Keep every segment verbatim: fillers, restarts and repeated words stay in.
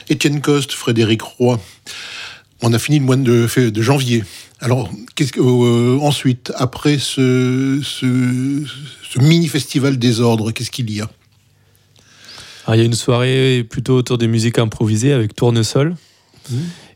Étienne Coste, Frédéric Roy. On a fini le mois de, de janvier. Alors, qu'est-ce que, euh, ensuite, après ce, ce, ce mini-festival des ordres, qu'est-ce qu'il y a ? Alors, il y a une soirée plutôt autour des musiques improvisées avec Tournesol. Mmh.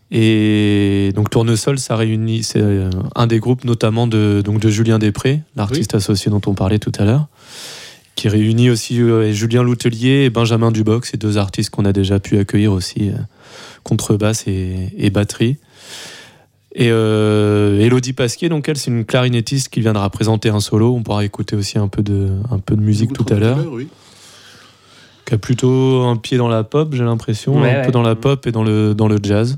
Et donc Tournesol, ça réunit, c'est un des groupes notamment de, donc de Julien Després, l'artiste oui. associé dont on parlait tout à l'heure, qui réunit aussi euh, Julien Loutelier et Benjamin Duboc, ces deux artistes qu'on a déjà pu accueillir aussi, euh, contrebasse et, et batterie. Et euh, Élodie Pasquier, donc elle, c'est une clarinettiste qui viendra présenter un solo. On pourra écouter aussi un peu de, un peu de musique tout à l'heure. Oui. Qui a plutôt un pied dans la pop, j'ai l'impression, ouais, un ouais. peu dans la pop et dans le, dans le jazz.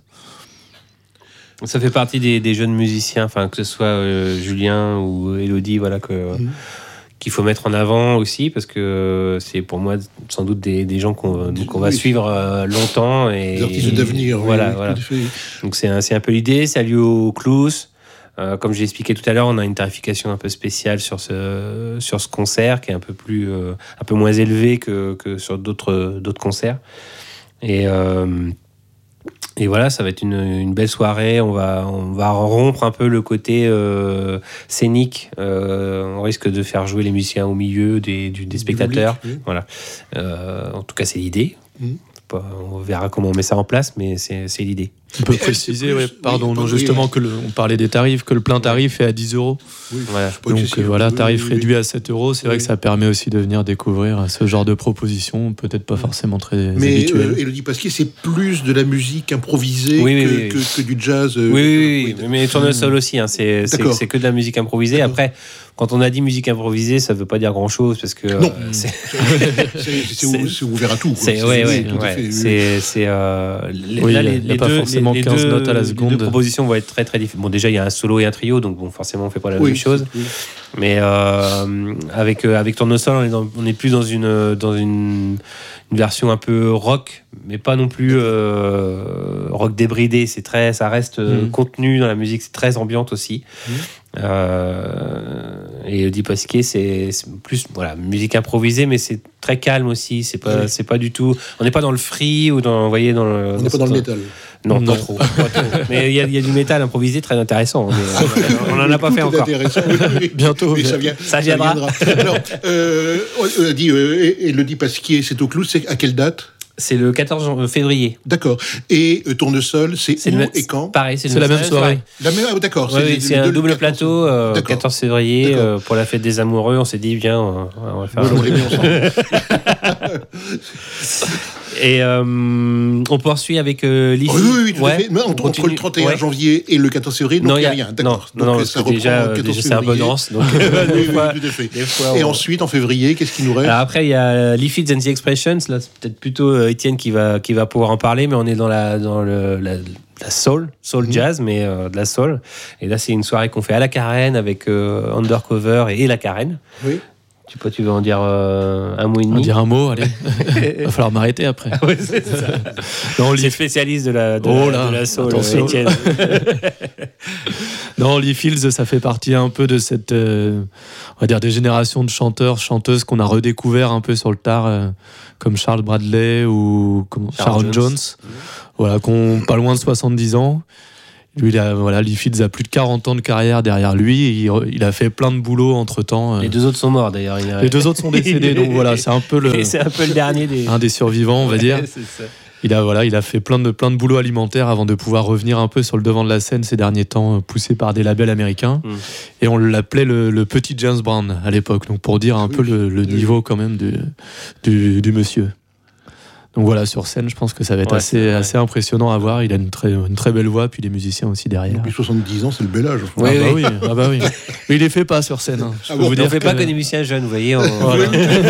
Ça fait partie des, des jeunes musiciens, enfin que ce soit euh, Julien ou Élodie, voilà, que, mmh. qu'il faut mettre en avant aussi, parce que euh, c'est pour moi sans doute des, des gens qu'on, qu'on va oui. suivre euh, longtemps. Et, des artistes d'avenir. Voilà, oui, voilà. Donc c'est un, c'est un peu l'idée, c'est à lieu au Clous. Euh, comme j'ai expliqué tout à l'heure, on a une tarification un peu spéciale sur ce, sur ce concert, qui est un peu, plus, euh, un peu moins élevé que, que sur d'autres, d'autres concerts. Et... Euh, Et voilà, ça va être une, une belle soirée. On va, on va rompre un peu le côté euh, scénique. Euh, on risque de faire jouer les musiciens au milieu des, du, des spectateurs. Public, oui. Voilà. Euh, en tout cas, c'est l'idée. Mmh. On verra comment on met ça en place, mais c'est, c'est l'idée. On peut préciser, ouais, pardon, oui, non, justement, oui. que le, on parlait des tarifs, que le plein tarif est à dix euros. Oui, voilà. Donc euh, voilà, tarif oui, réduit oui. à sept euros. C'est oui. vrai que ça permet aussi de venir découvrir ce genre de propositions, peut-être pas forcément très mais, habituelles. Mais euh, Élodie Pasquier, c'est plus de la musique improvisée oui, que, oui, oui. Que, que du jazz. Euh, oui, oui, oui, oui, mais Tournesol aussi, hein, c'est, c'est, c'est que de la musique improvisée. D'accord. Après, quand on a dit musique improvisée, ça ne veut pas dire grand-chose, parce que... Non, euh, c'est, c'est, c'est, c'est, c'est ouvert à tout. Quoi. C'est, c'est, ouais, oui, ouais, ouais. Fait, c'est, c'est, euh, oui, là, il les, n'y a, les pas deux, forcément les, quinze les deux, notes à la seconde. Les deux propositions vont être très, très différentes. Bon, déjà, il y a un solo et un trio, donc bon, forcément, on ne fait pas la oui, même chose. Oui. Mais euh, avec, euh, avec Tournesol, on est, dans, on est plus dans une... Dans une une version un peu rock, mais pas non plus euh, rock débridé. C'est très, ça reste mmh. contenu dans la musique, c'est très ambiante aussi. Mmh. Euh, et Élodie Pasquier, c'est, c'est plus voilà, musique improvisée, mais c'est très calme aussi. C'est pas, oui. c'est pas du tout. On n'est pas dans le free ou dans, vous voyez, dans le. On n'est pas dans le métal. Non, non. Pas trop. Pas trop. Mais il y, y a du métal improvisé très intéressant. Mais, on n'en a pas fait encore. Oui, bientôt. Mais ça, vient, ça viendra. Ça viendra. Alors, euh, on a dit euh, Élodie Pasquier, c'est au Clous. C'est à quelle date ? C'est le quatorze février. D'accord. Et euh, Tournesol, c'est, c'est où le, et quand ? Pareil, c'est, c'est la même soirée. La même, ah, d'accord. Ouais, c'est oui, c'est un double quatorze plateau, euh, d'accord. quatorze février, euh, pour la fête des amoureux. On s'est dit, viens, on, on va faire... Bon, un... on les met ensemble. Et euh, on poursuit avec euh, l'I F I. Oui, oui, oui, tout ouais, à fait. Mais entre, entre le trente et un ouais. janvier et le quatorze février, donc il n'y a, a rien. D'accord. Non, donc non, ça reprend déjà, déjà c'est un peu dense. Donc, oui, oui, fois, tout à fait. Fois, et on... ensuite, en février, qu'est-ce qui nous reste ? Alors après, il y a l'I F I and the Expressions. Là, c'est peut-être plutôt euh, Étienne qui va, qui va pouvoir en parler, mais on est dans la, dans le, la, la soul, soul mmh. jazz, mais euh, de la soul. Et là, c'est une soirée qu'on fait à la Carène avec euh, Undercover et, et la Carène. Oui. Tu sais pas, tu veux en dire euh, un mot et demi ? En dire un mot, allez. Il va falloir m'arrêter après. Ah ouais, c'est ça. Non, c'est spécialiste de la, de oh la, là, de la soul, attention. Étienne. Non, Lee Fields, ça fait partie un peu de cette, euh, on va dire, des générations de chanteurs, chanteuses qu'on a redécouvert un peu sur le tard, euh, comme Charles Bradley ou comme Sharon Jones, Jones mmh. voilà, qui ont pas loin de soixante-dix ans. Lui, il a, voilà, Lee Fields a plus de quarante ans de carrière derrière lui. Il, il a fait plein de boulot entre-temps. Les deux autres sont morts, d'ailleurs. A... Les deux autres sont décédés, donc voilà, c'est un peu le... c'est un peu le dernier des... Un des survivants, on va dire. C'est ça. Il a, voilà, il a fait plein de, plein de boulot alimentaire avant de pouvoir revenir un peu sur le devant de la scène ces derniers temps, poussé par des labels américains. Mm. Et on l'appelait le, le petit James Brown à l'époque, donc pour dire un oui, peu le, le niveau quand même du, du, du monsieur. Donc voilà, sur scène, je pense que ça va être ouais, assez, assez impressionnant à voir. Il a une très, une très belle voix, puis les musiciens aussi derrière. Depuis soixante-dix ans, c'est le bel âge. Oui, ah, bah oui. Ah bah oui. Mais il les fait pas sur scène. Hein. Je ah bon, vous dire on ne fait que... pas que des musiciens jeunes, vous voyez. On... Voilà.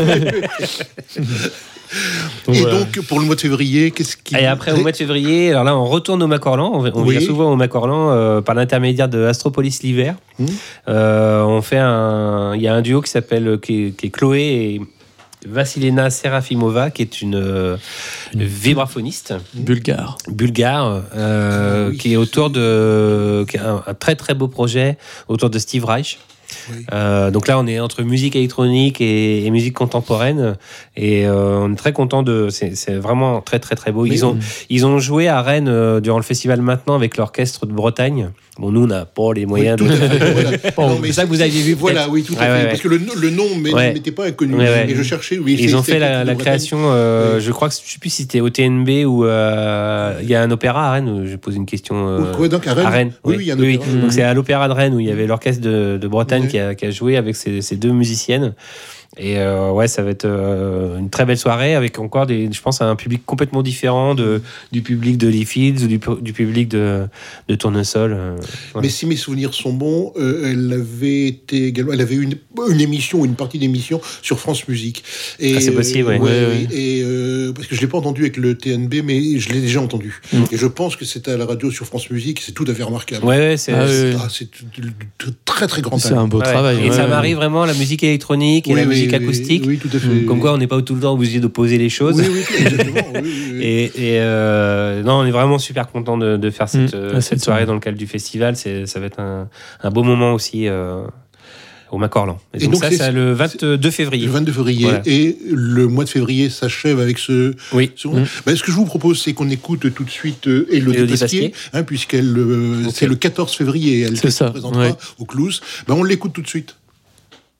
Et voilà. Donc, pour le mois de février, qu'est-ce qui... Et après, au mois de février, alors là, on retourne au Macorlan. On, on oui. vient souvent au Macorlan euh, par l'intermédiaire de Astropolis l'hiver. Mmh. Euh, on fait un... Il y a un duo qui s'appelle... qui est, qui est Chloé et... Vassilena Serafimova, qui est une, euh, une vibraphoniste bulgare, bulgare euh, oui, qui est autour de qui a un, un très très beau projet autour de Steve Reich. Oui. Euh, donc là, on est entre musique électronique et, et musique contemporaine, et euh, on est très content de. C'est, c'est vraiment très très très beau. Ils ont, ils ont joué à Rennes euh, durant le festival Maintenant avec l'orchestre de Bretagne. Bon, nous, on n'a pas les moyens oui, de. Voilà. Non, mais c'est ça que vous aviez vu. Voilà, peut-être. oui, tout à ouais, fait. ouais, parce que le, le nom mais, ouais. n'était pas inconnu. Ouais, ouais. Et je cherchais. Oui, ils c'est, ont c'est fait la, la création. Euh, oui. Je crois que je sais plus si c'était au T N B ou euh, il y a un opéra à Rennes. Je pose une question. Euh, ouais, donc à Rennes. À Rennes. Oui, oui, oui, il y a un oui, opéra. oui. Donc c'est à l'opéra de Rennes où il y avait l'orchestre de, de Bretagne ouais. qui, a, qui a joué avec ces, ces deux musiciennes. Et euh, ouais, ça va être euh, une très belle soirée avec encore des, je pense, un public complètement différent de, du public de Lee Fields ou du, du public de, de Tournesol. Euh, voilà. Mais si mes souvenirs sont bons, euh, elle avait été également, elle avait eu une, une émission, une partie d'émission sur France Musique. Et, ah, c'est possible, euh, oui. Ouais, ouais, ouais. Et euh, parce que je l'ai pas entendu avec le T N B, mais je l'ai déjà entendu. Mm. Et je pense que c'était à la radio sur France Musique. C'est tout à fait remarquable. Ouais, ouais, c'est, ah, c'est, ah, c'est de très très grand c'est talent. un beau ouais. travail. Et ouais, ça ouais. marie vraiment la musique électronique et oui, la oui, musique oui, acoustique. Oui, tout à fait. Comme quoi, on n'est pas tout le temps obligé d'opposer les choses. Oui, oui, exactement. Oui, oui, oui. Et, et euh, non, on est vraiment super content de, de faire cette, mmh, euh, cette soirée dans le cadre du festival. C'est, ça va être un, un beau moment aussi euh, au Macorlan. Et, et donc, donc ça, c'est, c'est le vingt-deux février. Le vingt-deux février. Voilà. Et le mois de février s'achève avec ce. Oui. Ce... Mmh. Ben, ce que je vous propose, c'est qu'on écoute tout de suite euh, Élodie Pasquier, hein, puisqu'elle, euh, okay. c'est le quatorze février. Elle c'est se ça. présentera ouais. au Clous. Ben, on l'écoute tout de suite.